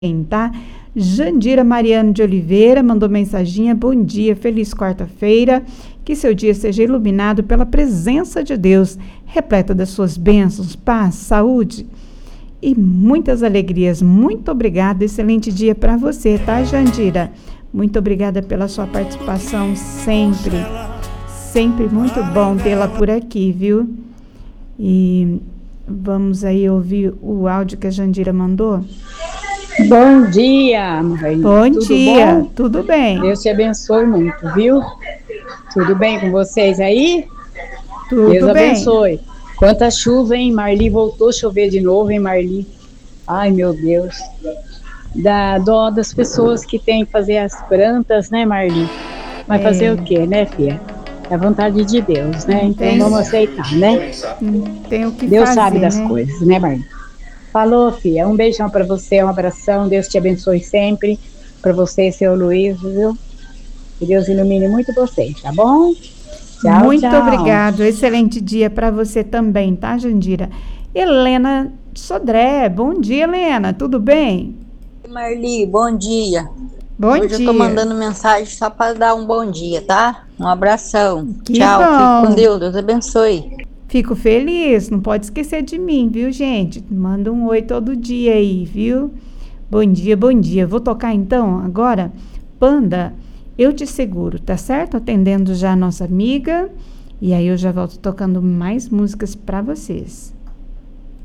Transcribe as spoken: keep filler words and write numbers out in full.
tá? Jandira Mariano de Oliveira mandou mensaginha: bom dia, feliz quarta-feira, que seu dia seja iluminado pela presença de Deus, repleta das suas bênçãos, paz, saúde e muitas alegrias. Muito obrigada, excelente dia para você, tá, Jandira? Muito obrigada pela sua participação sempre, sempre muito bom tê-la por aqui, viu? E vamos aí ouvir o áudio que a Jandira mandou. Bom dia, Marli. Bom tudo dia, bom? Tudo bem? Deus te abençoe muito, viu? Tudo bem com vocês aí? Tudo Deus bem. abençoe. Quanta chuva, hein, Marli? Voltou a chover de novo, hein, Marli? Ai, meu Deus. Dá dó das pessoas que têm que fazer as plantas, né, Marli? Mas É. fazer o quê, né, filha? É a vontade de Deus, né? Não Então tem- vamos aceitar, né? Não tem o que Deus fazer, sabe das né? coisas, né, Marli? Falou, filha. Um beijão pra você, um abração. Deus te abençoe sempre. Pra você e seu Luiz, viu? Que Deus ilumine muito vocês, tá bom? Tchau, Muito tchau. obrigado. Excelente dia para você também, tá, Jandira? Helena Sodré, bom dia, Helena. Tudo bem? Marli, bom dia. Bom Hoje dia. eu tô mandando mensagem só para dar um bom dia, tá? Um abração. Que Tchau, bom. fique com Deus, Deus abençoe. Fico feliz. Não pode esquecer de mim, viu, gente? Manda um oi todo dia aí, viu? Bom dia, bom dia. Vou tocar então agora Panda, Eu Te Seguro, tá certo? Atendendo já a nossa amiga. E aí eu já volto tocando mais músicas para vocês.